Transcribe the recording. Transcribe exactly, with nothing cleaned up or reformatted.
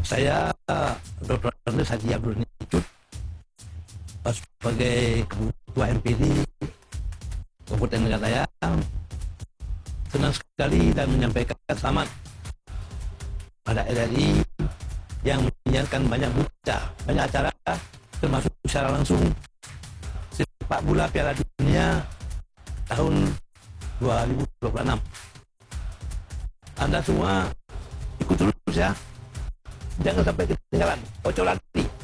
Saya doktor Ernest Haji Abdul Nicut sebagai Ketua M P D Kabupaten Megatayang senang sekali dan menyampaikan selamat pada R R I yang menyiarkan banyak berita, banyak acara, termasuk secara langsung sepak bola Piala Dunia tahun dua ribu dua puluh enam. Anda semua ikut terus ya, jangan sampai ketinggalan. Ojo lari.